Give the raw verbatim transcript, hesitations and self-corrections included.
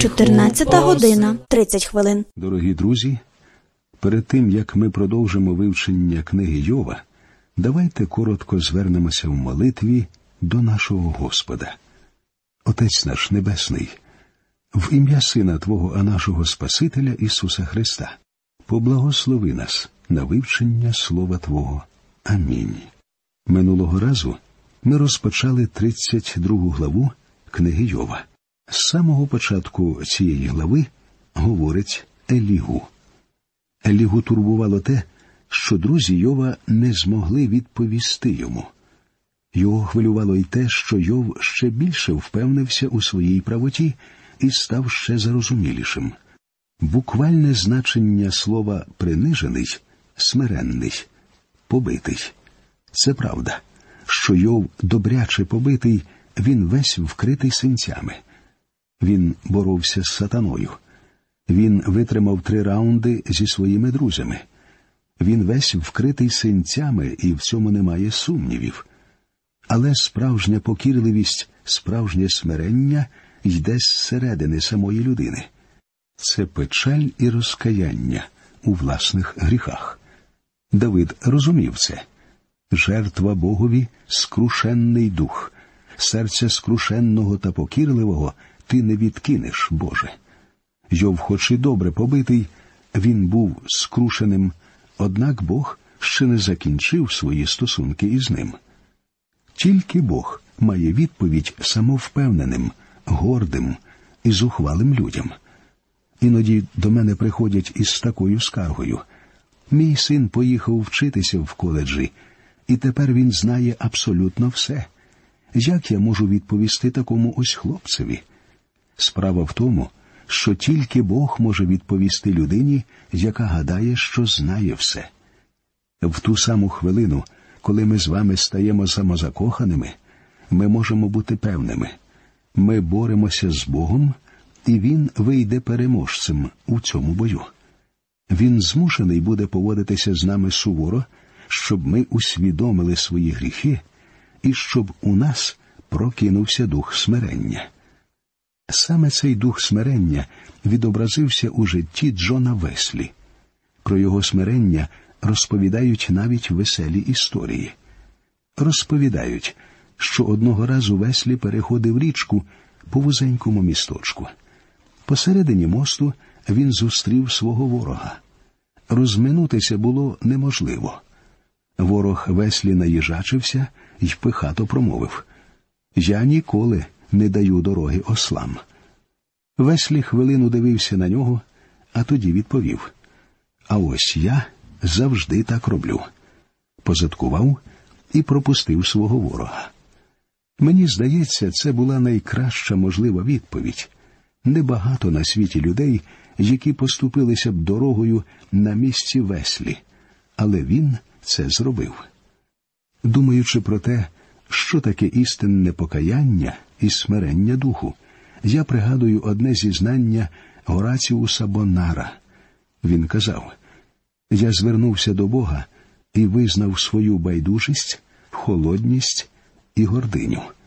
чотирнадцята година, тридцять хвилин. Дорогі друзі, перед тим, як ми продовжимо вивчення книги Йова, давайте коротко звернемося в молитві до нашого Господа. Отець наш Небесний, в ім'я Сина Твого, а нашого Спасителя Ісуса Христа, поблагослови нас на вивчення Слова Твого. Амінь. Минулого разу ми розпочали тридцять другу главу книги Йова. З самого початку цієї глави говорить Елігу. Елігу турбувало те, що друзі Йова не змогли відповісти йому. Його хвилювало й те, що Йов ще більше впевнився у своїй правоті і став ще зарозумілішим. Буквальне значення слова «принижений» – «смиренний», «побитий». Це правда, що Йов добряче побитий, він весь вкритий синцями. Він боровся з сатаною. Він витримав три раунди зі своїми друзями. Він весь вкритий синцями, і в цьому немає сумнівів. Але справжня покірливість, справжнє смирення йде зсередини самої людини. Це печаль і розкаяння у власних гріхах. Давид розумів це. Жертва Богові – скрушенний дух. Серця скрушенного та покірливого ти не відкинеш, Боже. Йов, хоч і добре побитий, він був скрушеним, однак Бог ще не закінчив свої стосунки із ним. Тільки Бог має відповідь самовпевненим, гордим і зухвалим людям. Іноді до мене приходять із такою скаргою. Мій син поїхав вчитися в коледжі, і тепер він знає абсолютно все. Як я можу відповісти такому ось хлопцеві? Справа в тому, що тільки Бог може відповісти людині, яка гадає, що знає все. В ту саму хвилину, коли ми з вами стаємо самозакоханими, ми можемо бути певними. Ми боремося з Богом, і Він вийде переможцем у цьому бою. Він змушений буде поводитися з нами суворо, щоб ми усвідомили свої гріхи і щоб у нас прокинувся дух смирення. Саме цей дух смирення відобразився у житті Джона Веслі. Про його смирення розповідають навіть веселі історії. Розповідають, що одного разу Веслі переходив річку по вузенькому місточку. Посередині мосту він зустрів свого ворога. Розминутися було неможливо. Ворог Веслі наїжачився й пихато промовив: «Я ніколи не даю дороги ослам». Веслі хвилину дивився на нього, а тоді відповів: «А ось я завжди так роблю». Позадкував і пропустив свого ворога. Мені здається, це була найкраща можлива відповідь. Небагато на світі людей, які поступилися б дорогою на місці Веслі, але він це зробив. Думаючи про те, що таке істинне покаяння і смирення духу, я пригадую одне зізнання Гораціуса Бонара. Він казав: «Я звернувся до Бога і визнав свою байдужість, холодність і гординю.